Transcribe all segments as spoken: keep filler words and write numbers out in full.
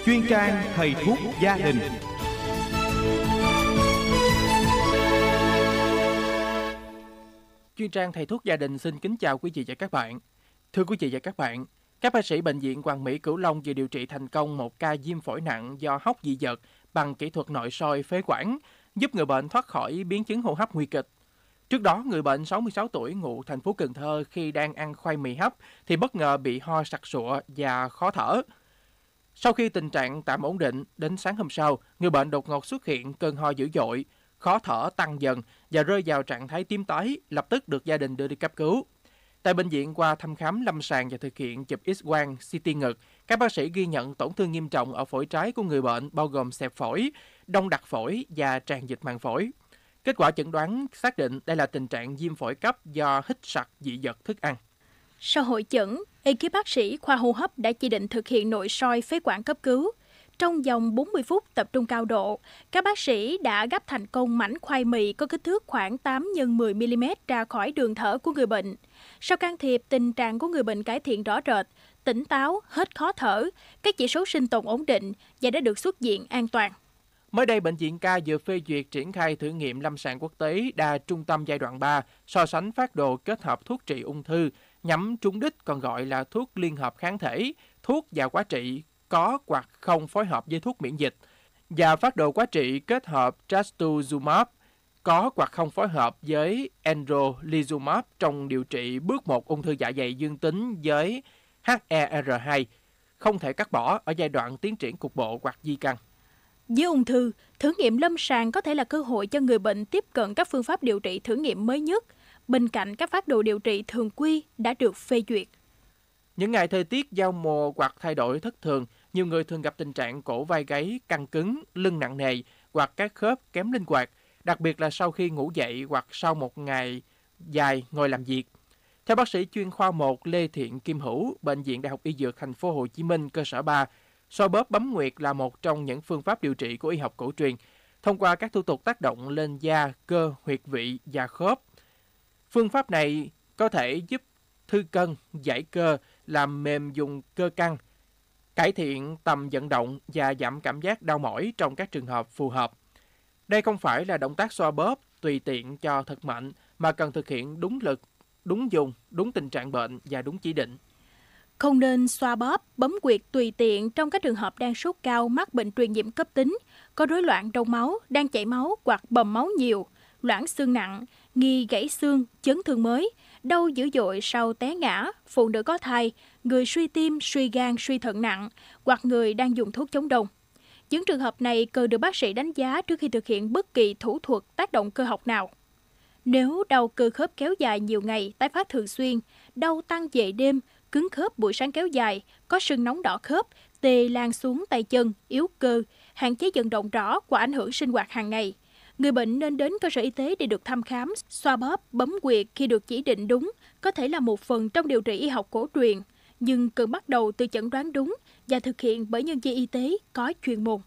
chuyên trang thầy thuốc gia đình. Chuyên trang thầy thuốc gia đình xin kính chào quý vị và các bạn. Thưa quý vị và các bạn, các bác sĩ bệnh viện Hoàng Mỹ Cửu Long vừa điều trị thành công một ca viêm phổi nặng do hốc dị vật bằng kỹ thuật nội soi phế quản, giúp người bệnh thoát khỏi biến chứng hô hấp nguy kịch. Trước đó, người bệnh sáu mươi sáu tuổi ngụ thành phố Cần Thơ khi đang ăn khoai mì hấp thì bất ngờ bị ho sặc sụa và khó thở. Sau khi tình trạng tạm ổn định, đến sáng hôm sau, người bệnh đột ngột xuất hiện cơn ho dữ dội, khó thở tăng dần và rơi vào trạng thái tím tái, lập tức được gia đình đưa đi cấp cứu. Tại bệnh viện, qua thăm khám lâm sàng và thực hiện chụp X-quang, xê tê ngực, các bác sĩ ghi nhận tổn thương nghiêm trọng ở phổi trái của người bệnh bao gồm xẹp phổi, đông đặc phổi và tràn dịch màng phổi. Kết quả chẩn đoán xác định đây là tình trạng viêm phổi cấp do hít sặc dị vật thức ăn. Sau hội chẩn, ekip bác sĩ khoa hô hấp đã chỉ định thực hiện nội soi phế quản cấp cứu. Trong vòng bốn mươi phút tập trung cao độ, các bác sĩ đã gắp thành công mảnh khoai mì có kích thước khoảng tám nhân mười mi-li-mét ra khỏi đường thở của người bệnh. Sau can thiệp, tình trạng của người bệnh cải thiện rõ rệt, tỉnh táo, hết khó thở, các chỉ số sinh tồn ổn định và đã được xuất viện an toàn. Mới đây, Bệnh viện K vừa phê duyệt triển khai thử nghiệm lâm sàng quốc tế đa trung tâm giai đoạn ba, so sánh phác đồ kết hợp thuốc trị ung thư, nhắm trúng đích còn gọi là thuốc liên hợp kháng thể, thuốc và hóa trị có hoặc không phối hợp với thuốc miễn dịch, và phác đồ hóa trị kết hợp trastuzumab có hoặc không phối hợp với enrolizumab trong điều trị bước một ung thư dạ dày dương tính với hát e rờ hai, không thể cắt bỏ ở giai đoạn tiến triển cục bộ hoặc di căn. Với ung thư, thử nghiệm lâm sàng có thể là cơ hội cho người bệnh tiếp cận các phương pháp điều trị thử nghiệm mới nhất, bên cạnh các phác đồ điều trị thường quy đã được phê duyệt. Những ngày thời tiết giao mùa hoặc thay đổi thất thường, nhiều người thường gặp tình trạng cổ vai gáy căng cứng, lưng nặng nề hoặc các khớp kém linh hoạt, đặc biệt là sau khi ngủ dậy hoặc sau một ngày dài ngồi làm việc. Theo bác sĩ chuyên khoa một Lê Thiện Kim Hữu, Bệnh viện Đại học Y Dược Thành phố Hồ Chí Minh cơ sở ba, xoa bóp bấm nguyệt là một trong những phương pháp điều trị của y học cổ truyền, thông qua các thủ tục tác động lên da, cơ, huyệt vị và khớp. Phương pháp này có thể giúp thư cân, giải cơ, làm mềm vùng cơ căng, cải thiện tầm vận động và giảm cảm giác đau mỏi trong các trường hợp phù hợp. Đây không phải là động tác xoa bóp tùy tiện cho thật mạnh, mà cần thực hiện đúng lực, đúng dùng, đúng tình trạng bệnh và đúng chỉ định. Không nên xoa bóp, bấm huyệt tùy tiện trong các trường hợp đang sốt cao, mắc bệnh truyền nhiễm cấp tính, có rối loạn đông máu, đang chảy máu hoặc bầm máu nhiều, loãng xương nặng, nghi gãy xương, chấn thương mới, đau dữ dội sau té ngã, phụ nữ có thai, người suy tim, suy gan, suy thận nặng hoặc người đang dùng thuốc chống đông. Những trường hợp này cần được bác sĩ đánh giá trước khi thực hiện bất kỳ thủ thuật tác động cơ học nào. Nếu đau cơ khớp kéo dài nhiều ngày, tái phát thường xuyên, đau tăng về đêm, cứng khớp buổi sáng kéo dài, có sưng nóng đỏ khớp, tê lan xuống tay chân, yếu cơ, hạn chế vận động rõ và ảnh hưởng sinh hoạt hàng ngày, người bệnh nên đến cơ sở y tế để được thăm khám. Xoa bóp, bấm huyệt khi được chỉ định đúng có thể là một phần trong điều trị y học cổ truyền, nhưng cần bắt đầu từ chẩn đoán đúng và thực hiện bởi nhân viên y tế có chuyên môn.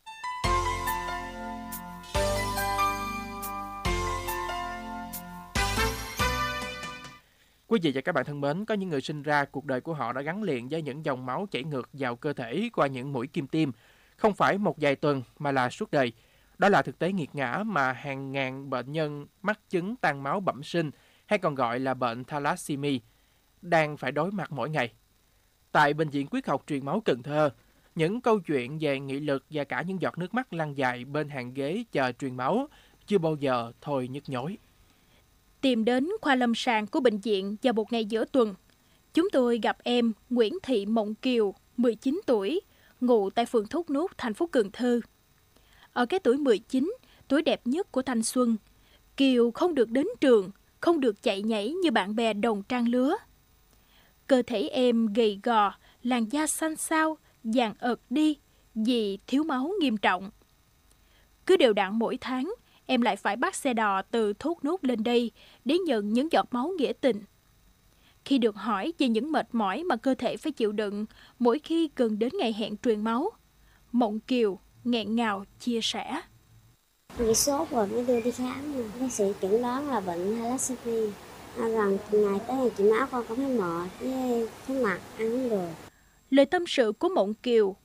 Quý vị và các bạn thân mến, có những người sinh ra cuộc đời của họ đã gắn liền với những dòng máu chảy ngược vào cơ thể qua những mũi kim tiêm, không phải một vài tuần mà là suốt đời. Đó là thực tế nghiệt ngã mà hàng ngàn bệnh nhân mắc chứng tan máu bẩm sinh, hay còn gọi là bệnh thalassemia, đang phải đối mặt mỗi ngày. Tại Bệnh viện Huyết học Truyền máu Cần Thơ, những câu chuyện về nghị lực và cả những giọt nước mắt lăn dài bên hàng ghế chờ truyền máu chưa bao giờ thôi nhức nhối. Tìm đến khoa lâm sàng của bệnh viện vào một ngày giữa tuần, chúng tôi gặp em Nguyễn Thị Mộng Kiều, mười chín tuổi, ngụ tại phường Thốt Nốt, thành phố Cần Thơ. Ở cái tuổi mười chín, tuổi đẹp nhất của thanh xuân, Kiều không được đến trường, không được chạy nhảy như bạn bè đồng trang lứa. Cơ thể em gầy gò, làn da xanh xao, vàng ợt đi vì thiếu máu nghiêm trọng. Cứ đều đặn mỗi tháng, em lại phải bắt xe đò từ Thốt Nốt lên đây để nhận những giọt máu nghĩa tình. Khi được hỏi về những mệt mỏi mà cơ thể phải chịu đựng mỗi khi gần đến ngày hẹn truyền máu, Mộng Kiều nghẹn ngào chia sẻ. Bị sốt rồi mới đưa đi khám, bác sĩ chẩn đoán là bệnh thalassemia. Rằng ngày tới ngày chị máu con có thấy mệt với thấy mặt ăn không được. Lời tâm sự của Mộng Kiều